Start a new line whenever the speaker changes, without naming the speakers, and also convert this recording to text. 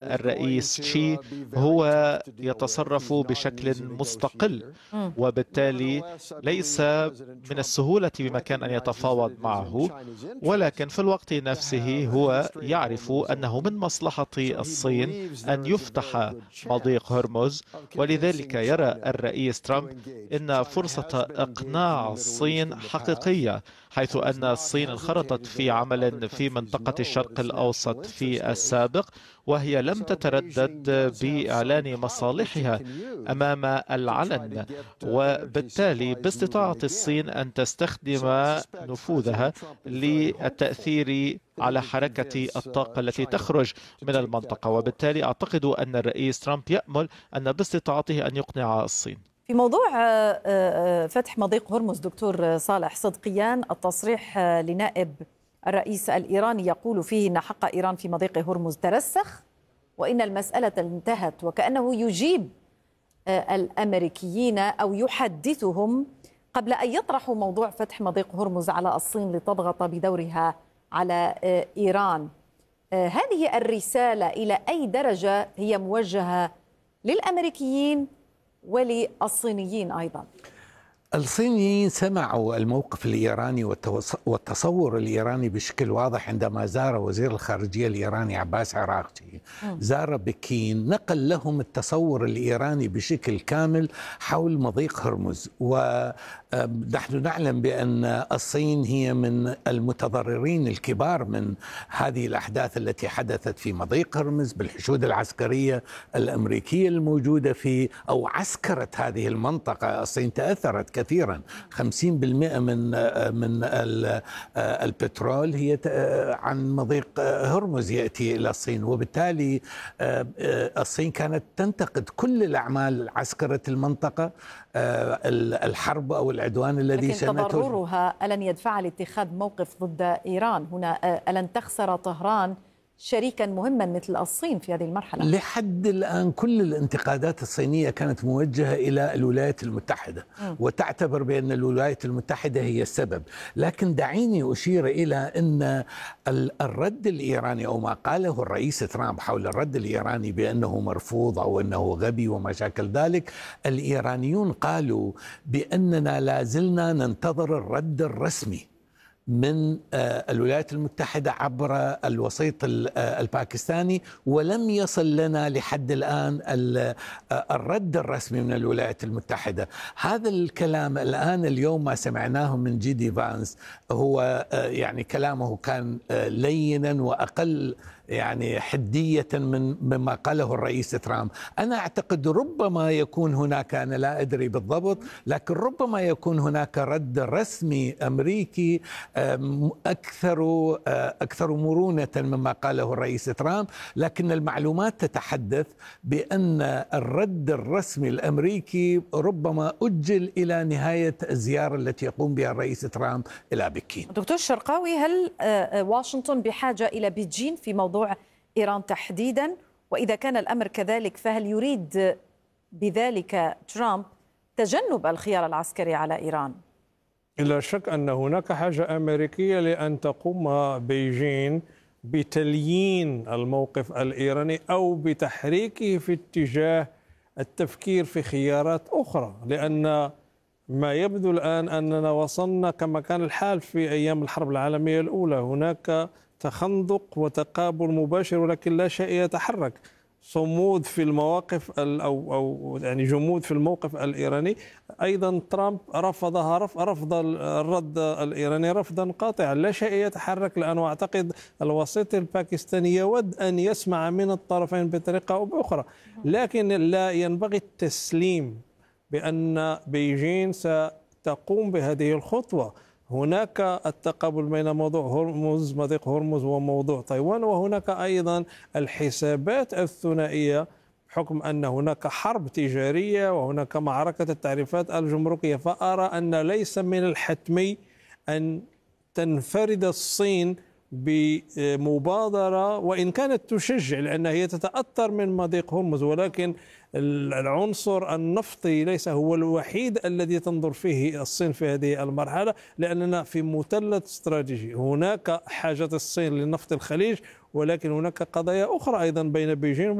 الرئيس شي هو يتصرف بشكل مستقل، وبالتالي ليس من السهولة بمكان أن يتفاوض معه، ولكن في الوقت نفسه هو يعرف أنه من مصلحة الصين أن يفتح مضيق هرمز. ولذلك يرى الرئيس ترامب أن فرصة إقناع الصين حقيقية، حيث أن الصين انخرطت في عمل في منطقة الشرق الأوسط في السابق، وهي لم تتردد بإعلان مصالحها أمام العلن، وبالتالي باستطاعة الصين أن تستخدم نفوذها للتأثير على حركة الطاقة التي تخرج من المنطقة. وبالتالي أعتقد أن الرئيس ترامب يأمل أن باستطاعته أن يقنع الصين.
في موضوع فتح مضيق هرمز دكتور صالح صدقيان، التصريح لنائب الرئيس الإيراني يقول فيه أن حق إيران في مضيق هرمز ترسخ وإن المسألة انتهت، وكأنه يجيب الأمريكيين أو يحدثهم قبل أن يطرحوا موضوع فتح مضيق هرمز على الصين لتضغط بدورها على إيران. هذه الرسالة إلى أي درجة هي موجهة للأمريكيين وللصينيين أيضا؟
الصينيين سمعوا الموقف الإيراني والتصور الإيراني بشكل واضح عندما زار وزير الخارجية الإيراني عباس عراقجي زار بكين، نقل لهم التصور الإيراني بشكل كامل حول مضيق هرمز. ونحن نعلم بأن الصين هي من المتضررين الكبار من هذه الأحداث التي حدثت في مضيق هرمز بالحشود العسكرية الأمريكية الموجودة في أو عسكرت هذه المنطقة. الصين تأثرت كثيرا، 50% من البترول هي عن مضيق هرمز يأتي إلى الصين، وبالتالي الصين كانت تنتقد كل الأعمال عسكرة المنطقة، الحرب أو العدوان الذي
لكن تضررها ألن يدفع لاتخاذ موقف ضد إيران هنا؟ ألن تخسر طهران شريكا مهما مثل الصين في هذه المرحلة؟
لحد الآن كل الانتقادات الصينية كانت موجهة إلى الولايات المتحدة وتعتبر بأن الولايات المتحدة هي السبب. لكن دعيني أشير إلى أن الرد الإيراني أو ما قاله الرئيس ترامب حول الرد الإيراني بأنه مرفوض أو أنه غبي وما شاكل ذلك، الإيرانيون قالوا بأننا لازلنا ننتظر الرد الرسمي من الولايات المتحدة عبر الوسيط الباكستاني، ولم يصل لنا لحد الآن الرد الرسمي من الولايات المتحدة. هذا الكلام الآن اليوم ما سمعناه من جي دي فانس هو يعني كلامه كان لينا وأقل يعني حدية مما قاله الرئيس ترامب. أنا أعتقد ربما يكون هناك، أنا لا أدري بالضبط، لكن ربما يكون هناك رد رسمي أمريكي أكثر مرونة مما قاله الرئيس ترامب. لكن المعلومات تتحدث بأن الرد الرسمي الأمريكي ربما أجل إلى نهاية الزيارة التي يقوم بها الرئيس ترامب إلى بكين.
دكتور الشرقاوي، هل واشنطن بحاجة إلى بيجين في موضوع إيران تحديدا؟ وإذا كان الأمر كذلك فهل يريد بذلك ترامب تجنب الخيار العسكري على إيران؟
لا شك أن هناك حاجة أمريكية لأن تقوم بيجين بتليين الموقف الإيراني أو بتحريكه في اتجاه التفكير في خيارات أخرى، لأن ما يبدو الآن أننا وصلنا كما كان الحال في أيام الحرب العالمية الأولى، هناك تخندق وتقابل مباشر ولكن لا شيء يتحرك، صمود في المواقف أو يعني جمود في الموقف الإيراني. أيضا ترامب رفض الرد الإيراني رفضا قاطعا، لا شيء يتحرك الآن. وأعتقد الوسيط الباكستاني يود أن يسمع من الطرفين بطريقة أو بأخرى، لكن لا ينبغي التسليم بأن بيجين ستقوم بهذه الخطوة. هناك التقابل بين موضوع هرمز مضيق هرمز وموضوع تايوان، وهناك أيضا الحسابات الثنائية بحكم أن هناك حرب تجارية وهناك معركة التعريفات الجمركية. فأرى أن ليس من الحتمي أن تنفرد الصين بمبادرة، وإن كانت تشجع لأن هي تتأثر من مضيق هرمز، ولكن العنصر النفطي ليس هو الوحيد الذي تنظر فيه الصين في هذه المرحلة، لأننا في مثلث استراتيجي. هناك حاجة الصين لنفط الخليج، ولكن هناك قضايا أخرى أيضا بين بيجين